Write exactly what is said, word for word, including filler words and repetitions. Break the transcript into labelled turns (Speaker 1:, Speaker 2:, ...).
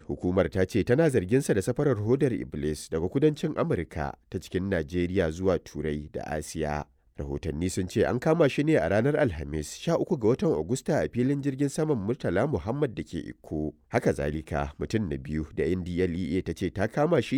Speaker 1: hukumar ta ce tana zarginsa da safarar hodar Iblis daga kudancin Amurka ta cikin Najeriya zuwa Turai da Asiya. Rahotanni sun ce an kama shi ne a ranar Alhamis sha uku ga watan Agusta a filin jirgin saman Murtala Muhammad da ke Ikko. Haka zalika mutum na biyu da N D L E A ta ce ta kama shi